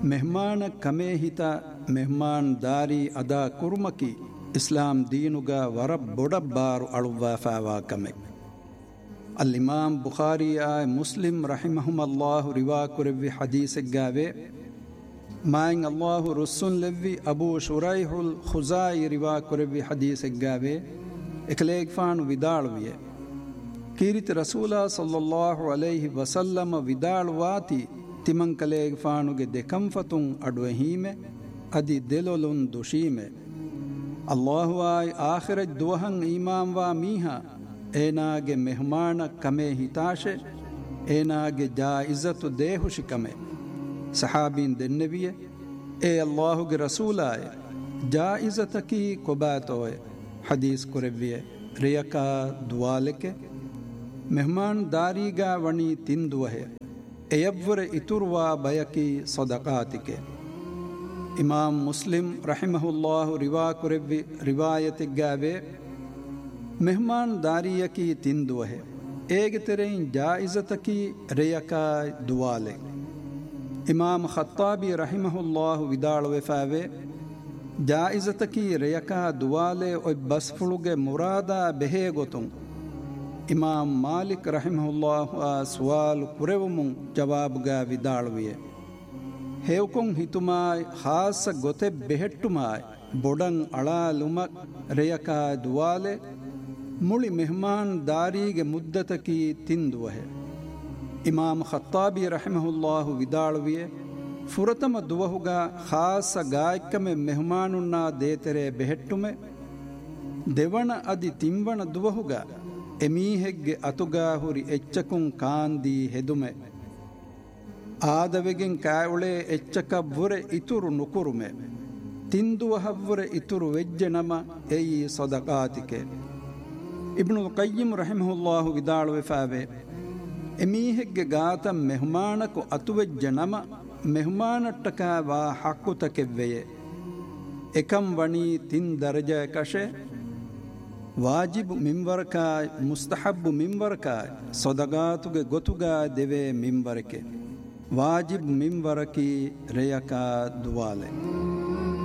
ಮೆಹಮಾನ ಕಮೇ ಹಿತ ಮೆಹಮಾನ್ ದಾರಿ ಅದಾ ಕುರ್ಮಕಿ ಇಸ್ಲಾಂ ದೀನುಗ ವರ ಬೊಡಬ್ಬಾರು ಅಳುವಾಫಾವಾ ಕಮೆ. ಅಲ್ಲಿಮಾಮ್ ಬುಖಾರಿಯ ಮುಸ್ಲಿಂ ರಹಿಮಹುಮಲ್ಲಾಹು ರಿವಾ ಕುರೆವ್ವಿ ಹದೀಸೆಗ್ಗಾವೆ ಮಾಯಿಂಗ್ ಅಲ್ಲಾಹು ರುಸ್ಸುನ್ ಲೆವ್ವಿ ಅಬೂ ಶುರೈಹುಲ್ ಖುಜಾಯಿ ರಿವಾ ಕುರೆವ್ವಿ ಹದೀಸೆಗ್ಗಾವೆ ಎಕಲೇಗ್ಫಾನು ವಿದಾಳುವಿಯೆ ಕೀರಿತಿ ರಸೂಲ ಸಲ್ಲಲ್ಲಾಹು ಅಲೈಹಿ ವಸಲ್ಲಮ ವಿದಾಳುವಾತಿ ತಿಮಂಕಲೇಗ್ಫಾನುಗೆ ದೆಕಂಫತುಂ ಅಡ್ವಹೀಮೆ ಅದಿ ದೆಲೊಲುನ್ ದುಶೀಮೆ ಅಲ್ಲಾಹು ಆಯ್ ಆಖಿರಜ್ ದುವಹಂ ಈಮಾಂವಾ ಮೀಹಾ ಏನಾಗೆ ಮೆಹಮಾನ ಕಮೆ ಹಿತಾಶೆ ಏನಾಗೆ ಜಾಯಿಜತು ದೇಹುಶಿ ಕಮೆ. ಸಹಾಬೀನ್ ದೆನ್ನೆವಿಯೆ ಏ ಅಲ್ಲಾಹುಗೆ ರಸೂಲಾಯೆ ಜಾಯಿಜತಕಿ ಕೊಬಾತೋಯೆ ಹದೀಸ್ ಕುರೆವ್ವಿಯೆ ರಿಯಕಾ ದುವಾಲೆಕೆ ಮೆಹಮಾನ್ ದಾರಿಗಾ ವಣಿ ತಿಂದುವಹೆ ಎಯವ್ವರೆ ಇತುರ್ವಾ ಬಯಕಿ ಸದಕಾತಿಕೆ. ಇಮಾಮ್ ಮುಸ್ಲಿಂ ರಹಿಮಹುಲ್ಲಾಹು ರಿವಾ ಕುರೆವ್ವಿ ರಿವಾಯತಿಗ್ಗಾವೆ ಮೆಹಮಾನ್ ದಾರಿಯಕಿ ತಿಂದುವಹೆ ಏಗೆ ತೆರೆಯಿನ್ ಜಾಯಿಜತಕಿ ರಿಯಕಾ ದುವಾಲೆ. ಇಮಾಮ್ ಖತ್ತಾಬಿ ರಹಿಮಹುಲ್ಲಾಹು ವಿದಾಳುವೆಫಾವೆ ಜಾಯಿಜತಕಿ ರಿಯಕಾ ದುವಾಲೆ ಒಯ್ ಬಸ್ಫುಳುಗೆ ಮುರಾದ ಬೆಹೇ ಗೊತುಂ. ಇಮಾಮ್ ಮಾಲಿಕ್ ರಹಿಮಹುಲ್ಲಾಹು ಆ ಸುವಾಲು ಕುರೆವುಮುಂ ಜವಾಬುಗಾ ವಿದಾಳುವಿಯೆ ಹೇವ್ಕೊಂ ಹಿತುಮಾಯ್ ಹಾಸ ಗೊತೆ ಬೆಹೆಟ್ಟುಮಾಯ್ ಬೊಡಂ ಅಳಾಲುಮಕ್ ರೆಯಕಾ ದುವಾಲೆ ಮುಳಿ ಮೆಹಮಾನ್ ದಾರಿಗೆ ಮುದ್ದತಕಿ ತಿಂದುವಹೆ. ಇಮಾಮ್ ಖತ್ತಾಬಿ ರಹಿಮಹುಲ್ಲಾಹು ವಿದಾಳುವಿಯೆ ಫುರತಮ ದುವಹುಗ ಖಾಸ ಗಾಯಕಮೆ ಮೆಹಮಾನುನ್ನಾ ದೇತೆರೆ ಬೆಹೆಟ್ಟುಮೆ ದೆವಣ ಅದಿ ತಿಂವಣ ದುವಹುಗ ಎಮೀಹೆಗ್ಗೆ ಅತುಗಾ ಹುರಿ ಎಚ್ಚಕುಂ ಕಾಂದಿ ಹೆದುಮೆ ಆದವೆಗೆನ್ ಕಾಯುಳೆ ಎಚ್ಚಕವ್ವುರೆ ಇತುರು ನುಕುರುಮೆ ತಿಂದುವಹವ್ವುರೆ ಇತುರು ವೆಜ್ಜೆ ನಮ ಎಯಿ ಸದಕಾತಿಕೆ. ಇಬ್ನುಲ್ ಕಯ್ಯಿಮ್ ರಹಿಮಹುಲ್ಲಾಹು ವಿದಾಳುವೆಫಾವೆ ಎಮೀಹೆಗ್ಗೆ ಗಾತ ಮೆಹಮಾನಕು ಅತುವೆಜ್ಜೆ ನಮ ಮೆಹಮಾನಟ್ಟಕ ವಾ ಹಕ್ಕುತಕೆವ್ವೆಯೆ ಎಕಂ ವಣಿ ತಿನ್ ದರ್ಜೆ ಕಶೆ ವಾಜಿಬು ಮಿಂವರಕಾಯ್ ಮುಸ್ತಹಬ್ಬು ಮಿಂವರಕಾಯ್ ಸೊದಗಾತುಗೆ ಗೊತುಗಾ ದೆವೆ ಮಿಂವರಕೆ ವಾಜಿಬ್ ಮಿಂವರಕಿ ರೆಯಕಾ ದುವಾಲೆ.